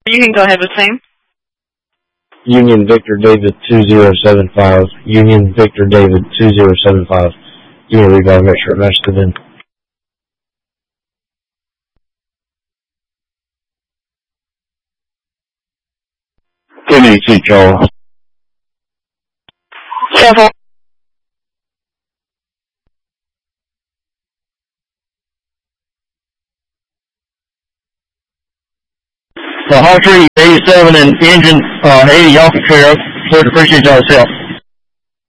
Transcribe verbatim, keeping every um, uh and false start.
You can go ahead with same. Union Victor David two zero seven five. Union Victor David two zero seven five. Give me a read, make sure it matches the V I N. ten eighty-two, Charles. Several. The Hawk Tree eighty-seven and Engine uh, eighty, y'all can clear up. So appreciate y'all's help.